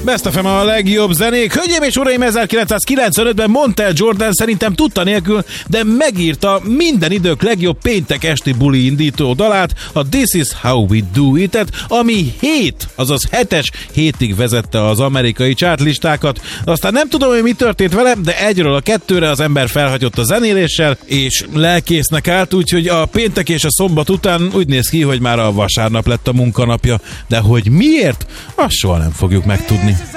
Best FM a legjobb zenék. Hölgyeim és uraim, 1995-ben mondta el Jordan, szerintem tudta nélkül, de megírta minden idők legjobb péntek esti buli indító dalát, a This Is How We Do It-et, ami 7 hétig vezette az amerikai chartlistákat. Aztán nem tudom, hogy mi történt vele, de egyről a kettőre az ember felhagyott a zenéléssel, és lelkésznek állt, úgyhogy a péntek és a szombat után úgy néz ki, hogy már a vasárnap lett a munkanapja, de hogy miért, azt soha nem fogjuk megtudni.